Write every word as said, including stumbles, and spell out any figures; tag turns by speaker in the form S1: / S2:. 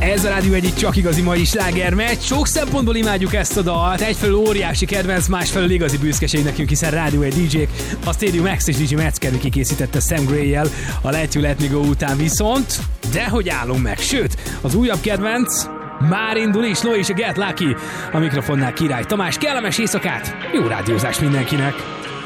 S1: Ez a Rádió egyik csak igazi mai slágermeccs. Sok szempontból imádjuk ezt a dalt. Egyfelől óriási kedvenc, másfelől igazi büszkeség nekünk, hiszen Rádió egy dé jék. A Stadium X és dé jé Metzger kikészítette Sam Gray-jel a Let You Let Me Go után viszont, de hogy állunk meg. Sőt, az újabb kedvenc már indul is, Lo és a Get Lucky. A mikrofonnál Király Tamás. Kellemes éjszakát, jó rádiózást mindenkinek!